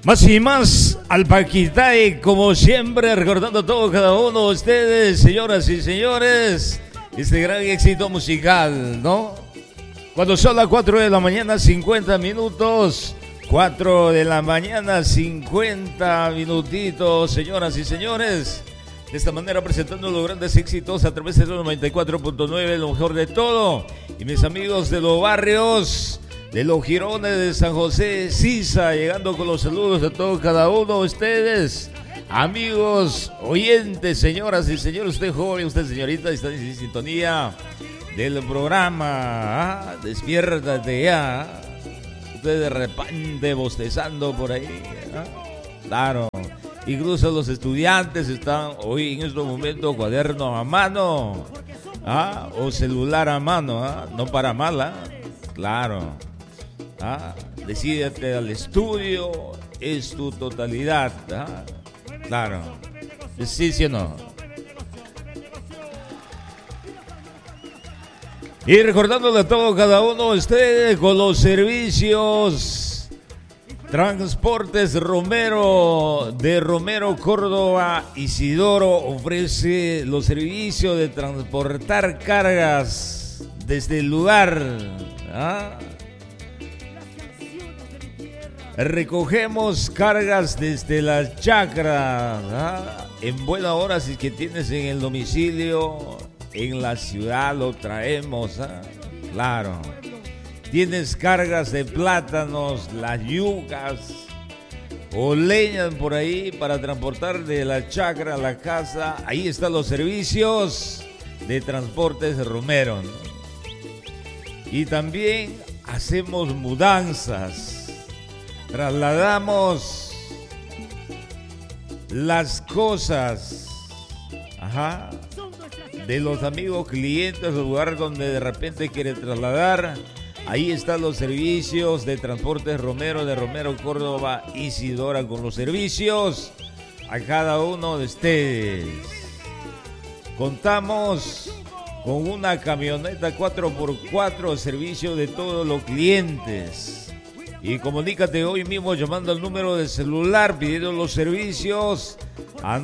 Más y más al Paquitay, como siempre, recordando a todo cada uno de ustedes, señoras y señores, este gran éxito musical, ¿no? Cuando son las 4 de la mañana, 50 minutos, 4 de la mañana, 50 minutitos, señoras y señores. De esta manera presentando los grandes éxitos a través de los 94.9, lo mejor de todo. Y mis amigos de los barrios, de los Girones de San José, Sisa, llegando con los saludos de todos cada uno de ustedes. Amigos, oyentes, señoras y señores, usted joven, usted señorita, está en sintonía del programa. Despiértate ya. Usted de repente bostezando por ahí. Claro. Incluso los estudiantes están hoy en estos momentos cuaderno a mano, o celular a mano, no para mal, claro. Decídete al estudio, es tu totalidad, claro. Sí, sí o no. Y recordándole a todo cada uno de ustedes con los servicios Transportes Romero, de Romero, Córdoba, Isidoro, ofrece los servicios de transportar cargas desde el lugar. Recogemos cargas desde las chacras, en buena hora. Si es que tienes en el domicilio, en la ciudad lo traemos, claro. Tienes cargas de plátanos, las yucas o leñas por ahí para transportar de la chacra a la casa. Ahí están los servicios de Transportes Romero, ¿no? Y también hacemos mudanzas. Trasladamos las cosas de los amigos clientes al lugar donde de repente quiere trasladar. Ahí están los servicios de Transportes Romero, de Romero, Córdoba, Isidora, con los servicios a cada uno de ustedes. Contamos con una camioneta 4x4, servicio de todos los clientes. Y comunícate hoy mismo llamando al número de celular, pidiendo los servicios a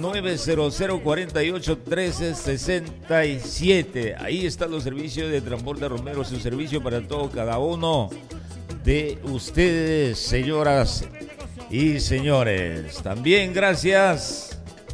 900-48-13-67. Ahí están los servicios de Transporte Romero, su servicio para todo cada uno de ustedes, señoras y señores. También gracias.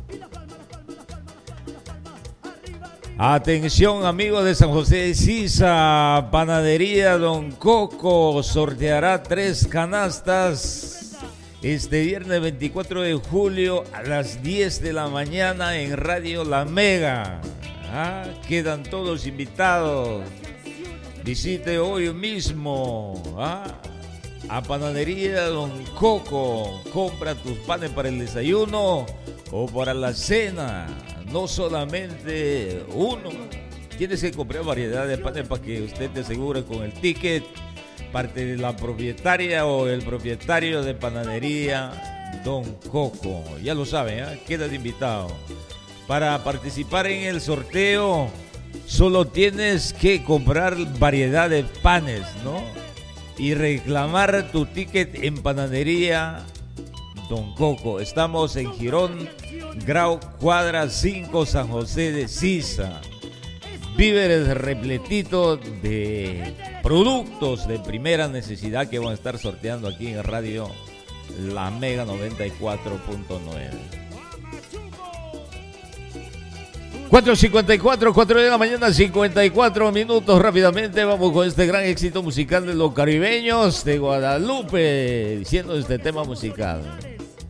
Atención, amigos de San José de Sisa, Panadería Don Coco sorteará 3 canastas este viernes 24 de julio a las 10 de la mañana en Radio La Mega. Quedan todos invitados. Visite hoy mismo a Panadería Don Coco. Compra tus panes para el desayuno o para la cena. No solamente uno. Tienes que comprar variedad de panes para que usted te asegure con el ticket, parte de la propietaria o el propietario de Panadería Don Coco. Ya lo saben, quedas invitado. Para participar en el sorteo, solo tienes que comprar variedad de panes, ¿no? Y reclamar tu ticket en Panadería Don Coco. Estamos en Girón, Grau, cuadra 5, San José de Sisa. Víveres repletitos de productos de primera necesidad que van a estar sorteando aquí en Radio La Mega 94.9. 4:54, 4 de la mañana, 54 minutos. Rápidamente vamos con este gran éxito musical de los caribeños de Guadalupe, diciendo este tema musical.